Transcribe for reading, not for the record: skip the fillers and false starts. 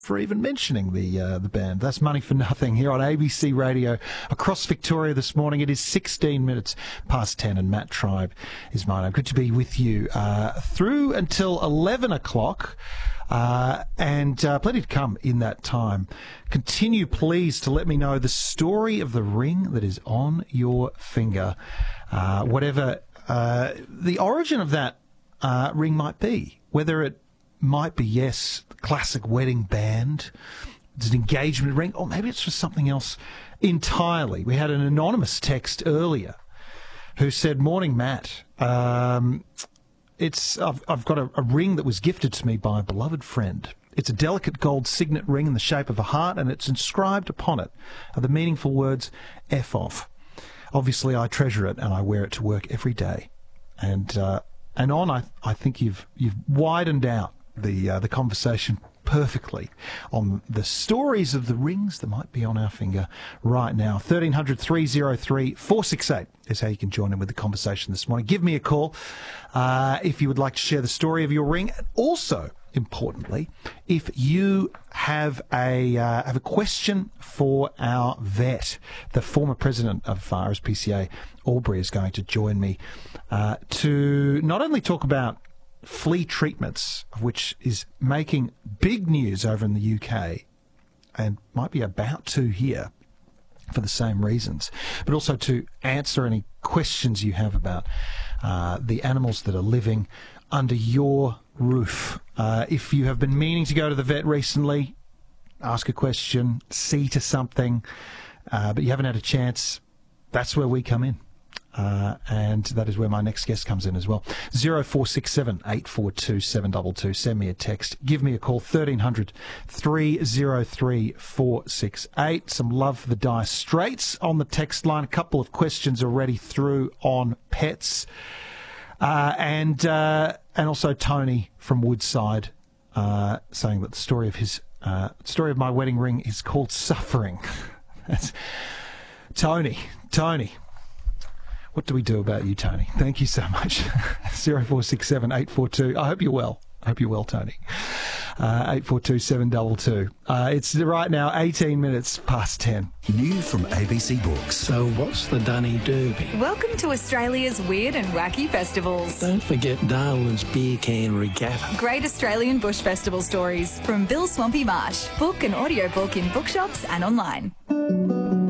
for even mentioning the band. That's Money for Nothing here on ABC Radio across Victoria this morning. It is 16 minutes past 10 and Matt Tribe is my name. Good to be with you through until 11 o'clock and plenty to come in that time. Continue, please, to let me know the story of the ring that is on your finger, whatever the origin of that ring might be, whether it might be, yes, classic wedding band, it's an engagement ring, or maybe it's for something else entirely. We had an anonymous text earlier who said, "Morning, Matt. I've got a ring that was gifted to me by a beloved friend. It's a delicate gold signet ring in the shape of a heart, and it's inscribed upon it are the meaningful words, F off. Obviously, I treasure it, and I wear it to work every day." And I think you've widened out the conversation perfectly on the stories of the rings that might be on our finger right now. 1300 303 468 is how you can join in with the conversation this morning. Give me a call if you would like to share the story of your ring. And also, importantly, if you have a question for our vet, the former president of RSPCA, Albury, is going to join me to not only talk about flea treatments, which is making big news over in the UK and might be about to here for the same reasons, but also to answer any questions you have about the animals that are living under your roof. If you have been meaning to go to the vet recently, ask a question, see to something, but you haven't had a chance, that's where we come in. And that is where my next guest comes in as well. 0467 842 722. Send me a text. Give me a call. 1300 303 468. Some love for the Dire Straits on the text line. A couple of questions already through on pets. And also Tony from Woodside saying that the story of my wedding ring is called Suffering. That's Tony. What do we do about you, Tony? Thank you so much. 0467 842. I hope you're well. Tony. 842 722. It's right now 18 minutes past 10. New from ABC Books. So what's the Dunny Derby? Welcome to Australia's weird and wacky festivals. Don't forget Darwin's Beer Can Regatta. Great Australian Bush Festival stories from Bill Swampy Marsh. Book and audiobook in bookshops and online.